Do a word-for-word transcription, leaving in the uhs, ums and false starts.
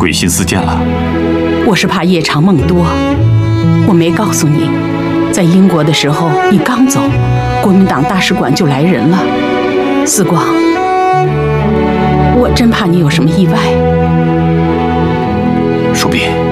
贵姓私见了？ 我是怕夜长梦多，我没告诉你，在英国的时候你刚走，国民党大使馆就来人了。思光，我真怕你有什么意外。 淑碧。